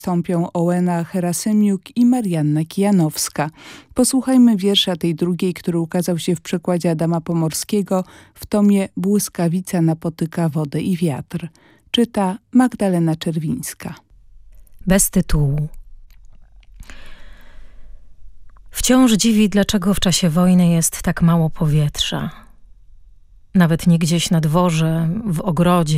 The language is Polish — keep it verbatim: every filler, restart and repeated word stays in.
wystąpią Ołena Herasymiuk i Marianna Kijanowska. Posłuchajmy wiersza tej drugiej, który ukazał się w przekładzie Adama Pomorskiego w tomie Błyskawica napotyka wodę i wiatr. Czyta Magdalena Czerwińska. Bez tytułu. Wciąż dziwi, dlaczego w czasie wojny jest tak mało powietrza. Nawet nie gdzieś na dworze, w ogrodzie,